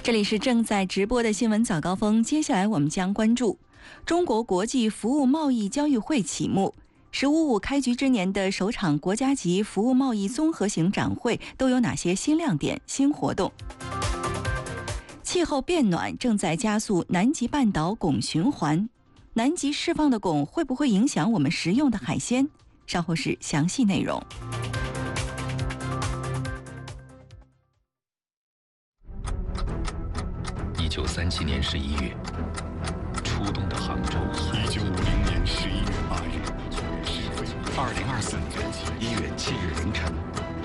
这里是正在直播的新闻早高峰，接下来我们将关注中国国际服务贸易交易会启幕。“15+5”开局之年的首场国家级服务贸易综合型展会都有哪些新亮点、新活动？气候变暖正在加速南极半岛汞循环，南极释放的汞会不会影响我们食用的海鲜？稍后是详细内容。 1937年11月，初冬的杭州。 1950年11月8日，2024年1月7日凌晨，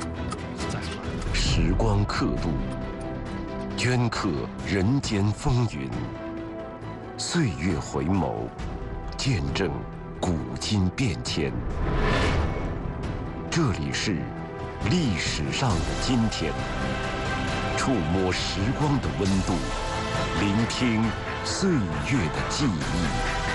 时光刻度，镌刻人间风云；岁月回眸，见证古今变迁。这里是历史上的今天，触摸时光的温度，聆听岁月的记忆。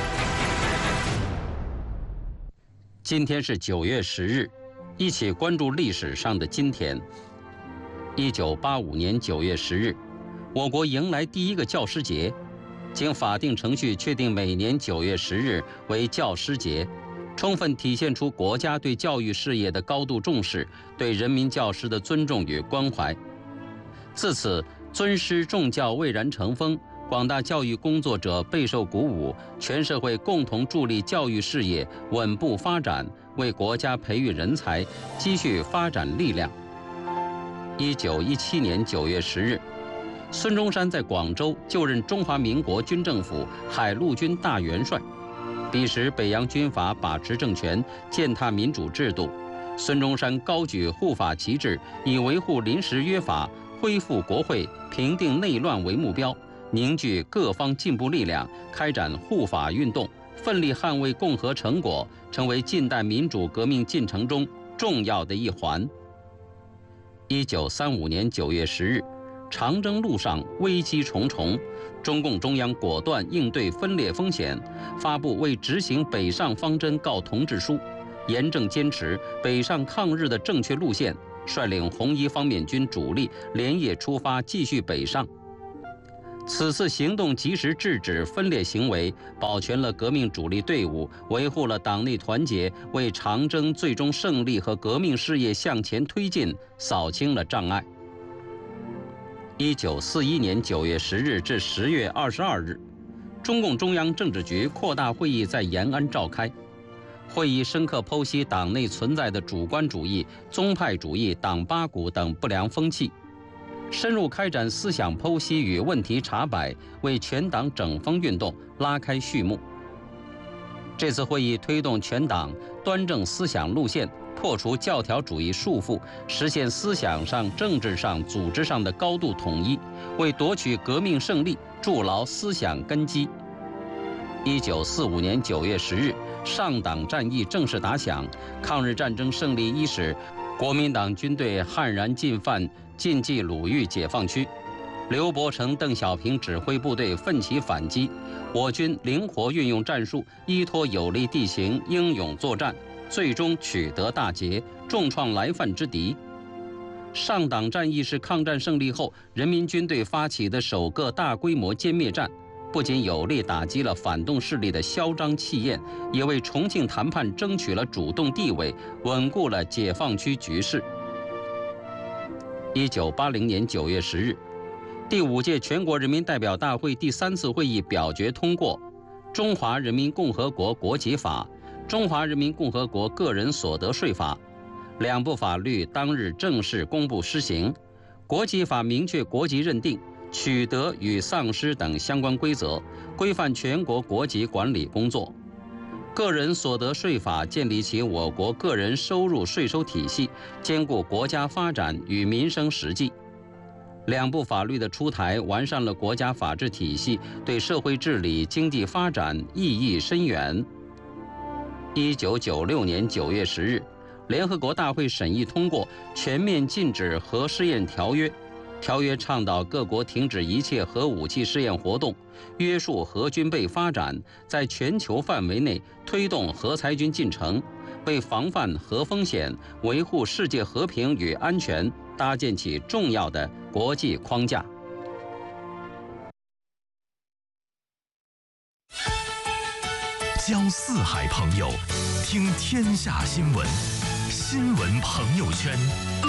今天是9月10日，一起关注历史上的今天。1985年9月10日，我国迎来第一个教师节，经法定程序确定每年9月10日为教师节，充分体现出国家对教育事业的高度重视，对人民教师的尊重与关怀。自此，尊师重教蔚然成风，广大教育工作者备受鼓舞，全社会共同助力教育事业稳步发展，为国家培育人才，积蓄发展力量。1917年9月10日，孙中山在广州就任中华民国军政府海陆军大元帅。彼时北洋军阀把持政权，践踏民主制度。孙中山高举护法旗帜，以维护临时约法、恢复国会、平定内乱为目标，凝聚各方进步力量，开展护法运动，奋力捍卫共和成果，成为近代民主革命进程中重要的一环。1935年9月10日，长征路上危机重重，中共中央果断应对分裂风险，发布为执行北上方针告同志书，严正坚持北上抗日的正确路线，率领红一方面军主力连夜出发，继续北上。此次行动及时制止分裂行为，保全了革命主力队伍，维护了党内团结，为长征最终胜利和革命事业向前推进扫清了障碍。1941年9月10日至10月22日，中共中央政治局扩大会议在延安召开。会议深刻剖析党内存在的主观主义、宗派主义、党八股等不良风气，深入开展思想剖析与问题查摆，为全党整风运动拉开序幕。这次会议推动全党端正思想路线，破除教条主义束缚，实现思想上、政治上、组织上的高度统一，为夺取革命胜利筑牢思想根基。1945年9月10日，上党战役正式打响，抗日战争胜利伊始，国民党军队悍然进犯晋冀鲁豫解放区，刘伯承、邓小平指挥部队奋起反击，我军灵活运用战术，依托有利地形，英勇作战，最终取得大捷，重创来犯之敌。上党战役是抗战胜利后人民军队发起的首个大规模歼灭战，不仅有力打击了反动势力的嚣张气焰，也为重庆谈判争取了主动地位，稳固了解放区局势。1980年9月10日，第5届全国人民代表大会第3次会议表决通过《中华人民共和国国籍法》《中华人民共和国个人所得税法》，两部法律当日正式公布施行。国籍法明确国籍认定、取得与丧失等相关规则，规范全国国籍管理工作。个人所得税法建立起我国个人收入税收体系，兼顾国家发展与民生实际。两部法律的出台，完善了国家法治体系，对社会治理、经济发展意义深远。1996年9月10日，联合国大会审议通过《全面禁止核试验条约》。条约倡导各国停止一切核武器试验活动，约束核军备发展，在全球范围内推动核裁军进程，为防范核风险、维护世界和平与安全搭建起重要的国际框架。 交四海朋友，听天下新闻，新闻朋友圈。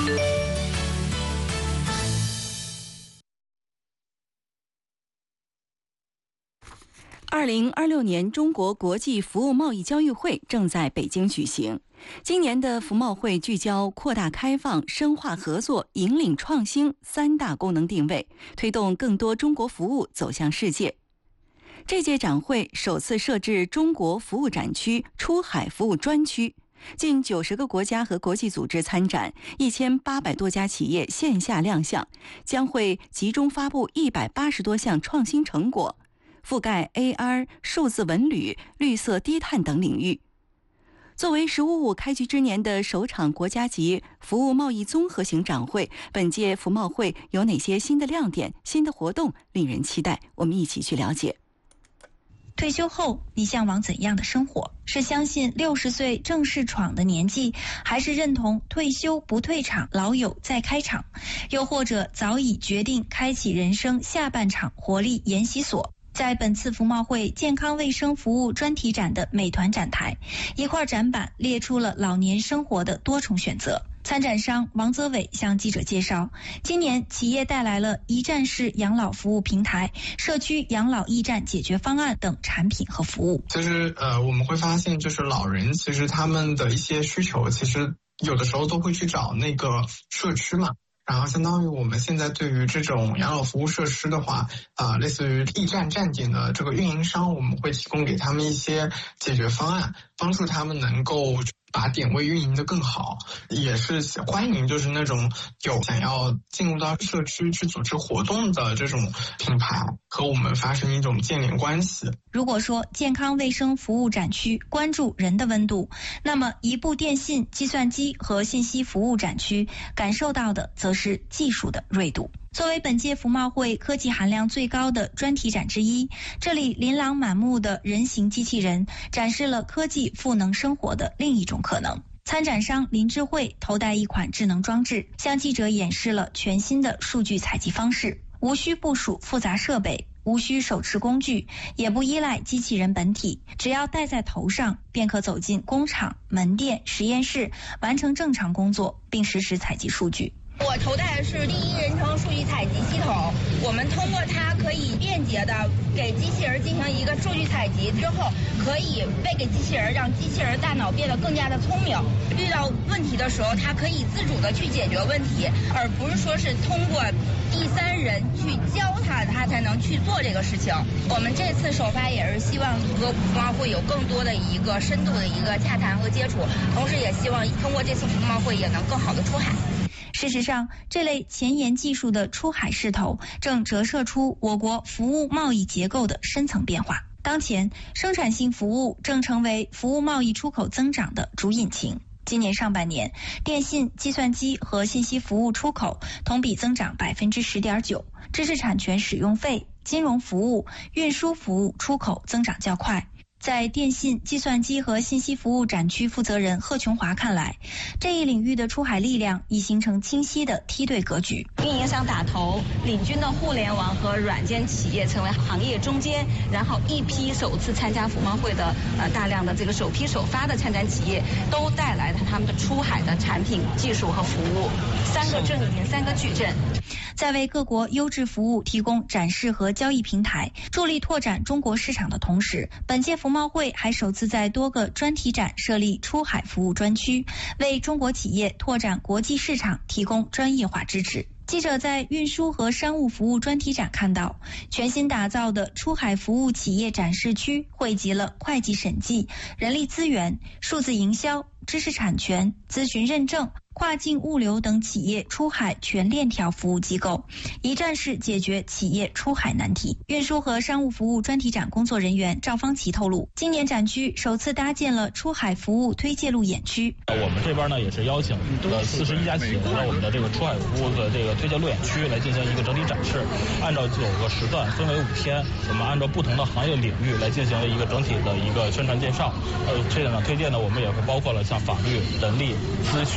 2026年中国国际服务贸易交易会正在北京举行。今年的服贸会聚焦扩大开放、深化合作、引领创新3大功能定位，推动更多中国服务走向世界。这届展会首次设置中国服务展区、出海服务专区，近90个国家和国际组织参展，1800多家企业线下亮相，将会集中发布180多项创新成果，覆盖 AR、数字文旅、绿色低碳等领域。作为“15+5”开局之年的首场国家级服务贸易综合型展会，本届服贸会有哪些新的亮点、新的活动令人期待？我们一起去了解。 退休后，你向往怎样的生活？是相信60岁正式闯的年纪，还是认同退休不退场，老友再开场？又或者早已决定开启人生下半场活力研习所？在本次服贸会健康卫生服务专题展的美团展台，一块展板列出了老年生活的多重选择。参展商王泽伟向记者介绍，今年企业带来了一站式养老服务平台、社区养老驿站解决方案等产品和服务。 就是我们会发现，就是老人其实他们的一些需求，其实有的时候都会去找那个社区嘛。然后相当于我们现在对于这种养老服务设施的话，类似于驿站站点的这个运营商，我们会提供给他们一些解决方案，帮助他们能够把点位运营得更好，也是欢迎就是那种有想要进入到社区去组织活动的这种品牌和我们发生一种建联关系。 如果说健康卫生服务展区关注人的温度，那么一部电信、计算机和信息服务展区感受到的则是技术的锐度。作为本届服贸会科技含量最高的专题展之一，这里琳琅满目的人形机器人展示了科技赋能生活的另一种可能。参展商林智慧头戴一款智能装置，向记者演示了全新的数据采集方式，无需部署复杂设备，无需手持工具，也不依赖机器人本体，只要戴在头上，便可走进工厂、门店、实验室，完成正常工作，并实时采集数据。 我头戴的是第一人称数据采集系统，我们通过它可以便捷的给机器人进行一个数据采集之后，可以喂给机器人，让机器人大脑变得更加的聪明。遇到问题的时候，它可以自主的去解决问题，而不是说是通过第三人去教它，它才能去做这个事情。我们这次首发也是希望和服贸会有更多的一个深度的一个洽谈和接触，同时也希望通过这次服贸会也能更好的出海。 事实上，这类前沿技术的出海势头正折射出我国服务贸易结构的深层变化。当前，生产性服务正成为服务贸易出口增长的主引擎。今年上半年，电信、计算机和信息服务出口同比增长10.9%，知识产权使用费、金融服务、运输服务出口增长较快。在电信、计算机和信息服务展区负责人贺琼华看来，这一领域的出海力量已形成清晰的梯队格局。 运营商打头，领军的互联网和软件企业成为行业中坚，然后一批首次参加服贸会的大量的这个首批首发的参展企业，都带来了他们的出海的产品、技术和服务，3个阵营、3个矩阵。 在为各国优质服务提供展示和交易平台，助力拓展中国市场的同时，本届服贸会还首次在多个专题展设立出海服务专区，为中国企业拓展国际市场提供专业化支持。记者在运输和商务服务专题展看到，全新打造的出海服务企业展示区汇集了会计审计、人力资源、数字营销、知识产权、咨询认证、跨境物流等企业出海全链条服务机构，一站式解决企业出海难题。运输和商务服务专题展工作人员赵方奇透露，今年展区首次搭建了出海服务推介路演区。 我们这边呢也是邀请41家企业来到我们的这个出海服务的这个推介路演区来进行一个整体展示，按照9个时段分为5天，我们按照不同的行业领域来进行一个整体的一个宣传介绍。这个呢推荐呢我们也会包括了像法律、人力、咨询、金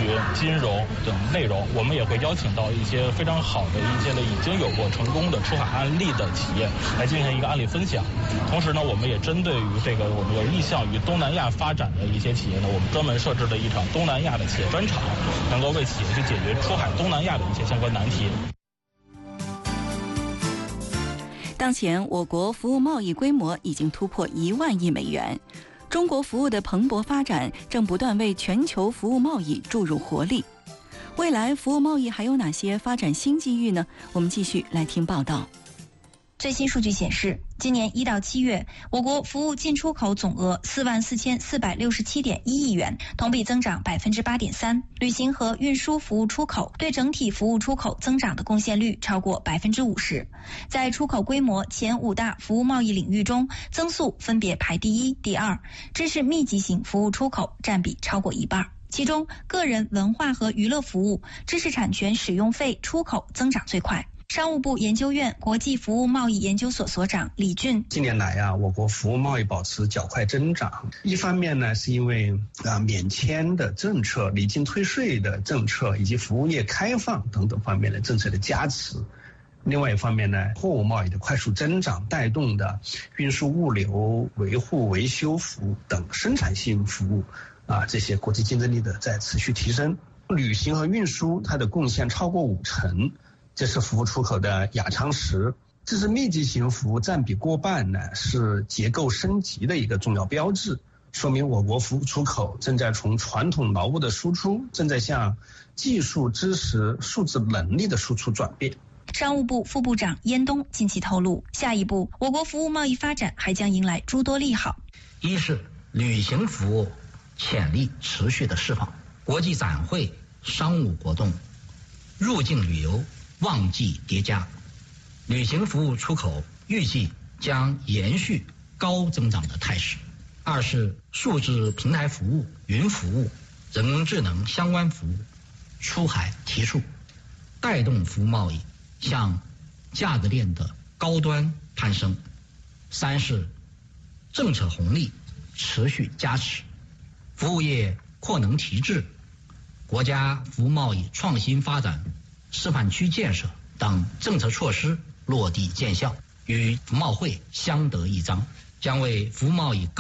金融等内容。我们也会邀请到一些非常好的一些已经有过成功的出海案例的企业来进行一个案例分享。同时呢，我们也针对于我们有意向于东南亚发展的一些企业呢，我们专门设置了一场东南亚的企业专场，能够为企业去解决出海东南亚的一些相关难题。 当前，我国服务贸易规模已经突破1万亿美元，中国服务的蓬勃发展正不断为全球服务贸易注入活力。未来服务贸易还有哪些发展新机遇呢？我们继续来听报道。 最新数据显示，今年1到7月，我国服务进出口总额44467.1亿元，同比增长8.3%。旅行和运输服务出口对整体服务出口增长的贡献率超过50%。在出口规模前5大服务贸易领域中，增速分别排第1、第2，知识密集型服务出口占比超过1半。其中，个人文化和娱乐服务、知识产权使用费出口增长最快。商务部研究院国际服务贸易研究所所长李俊： 近年来我国服务贸易保持较快增长。一方面呢，是因为免签的政策、离境退税的政策以及服务业开放等等方面的政策的加持。另外一方面呢，货物贸易的快速增长带动的运输物流、维护维修服务等生产性服务这些国际竞争力的在持续提升。旅行和运输它的贡献超过50%。这是服务出口的亚常识，知识密集型服务占比过半呢，是结构升级的一个重要标志，说明我国服务出口正在从传统劳务的输出，正在向技术知识、数字能力的输出转变。 商务部副部长燕东近期透露，下一步我国服务贸易发展还将迎来诸多利好。 一是旅行服务潜力持续的释放，国际展会、商务活动、入境旅游旺季叠加，旅行服务出口预计将延续高增长的态势。二是数字平台服务、云服务、人工智能相关服务出海提速，带动服务贸易向价值链的高端攀升。三是政策红利持续加持，服务业扩能提质，国家服务贸易创新发展示范区建设等政策措施落地见效，与服贸会相得益彰，将为服务贸易